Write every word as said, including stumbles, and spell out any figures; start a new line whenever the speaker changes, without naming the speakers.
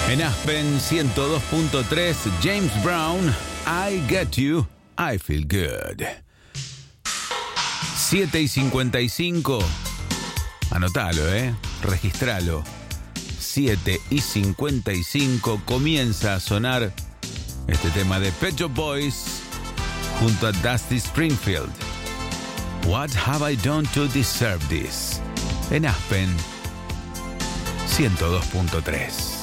En Aspen ciento dos punto tres, James Brown, I Get You, I Feel Good. siete y cincuenta y cinco, anotalo, ¿eh? Registralo. siete y cincuenta y cinco comienza a sonar este tema de Pet Shop Boys junto a Dusty Springfield. What have I done to deserve this? En Aspen ciento dos punto tres.